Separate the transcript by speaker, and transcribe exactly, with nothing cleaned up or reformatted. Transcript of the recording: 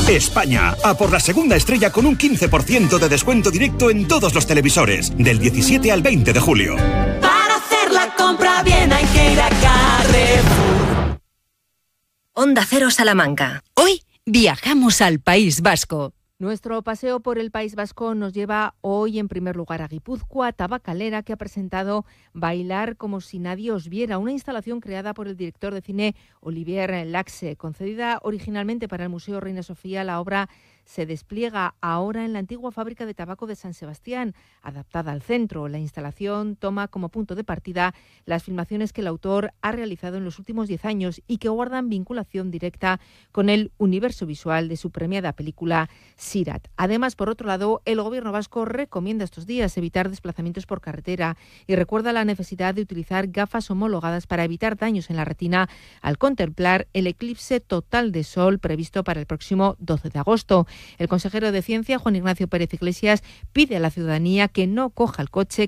Speaker 1: España, a por la segunda estrella con un quince por ciento de descuento directo en todos los televisores, del diecisiete al veinte de julio.
Speaker 2: Para hacer la compra bien hay que ir a Carrefour.
Speaker 3: Onda Cero Salamanca. Hoy viajamos al País Vasco.
Speaker 4: Nuestro paseo por el País Vasco nos lleva hoy en primer lugar a Guipúzcoa, Tabacalera, que ha presentado Bailar como si nadie os viera, una instalación creada por el director de cine Olivier Laxe. Concedida originalmente para el Museo Reina Sofía, la obra se despliega ahora en la antigua fábrica de tabaco de San Sebastián, adaptada al centro. La instalación toma como punto de partida las filmaciones que el autor ha realizado en los últimos diez años y que guardan vinculación directa con el universo visual de su premiada película Sirat. Además, por otro lado, el Gobierno vasco recomienda estos días evitar desplazamientos por carretera y recuerda la necesidad de utilizar gafas homologadas para evitar daños en la retina al contemplar el eclipse total de sol previsto para el próximo doce de agosto. El consejero de Ciencia, Juan Ignacio Pérez Iglesias, pide a la ciudadanía que no coja el coche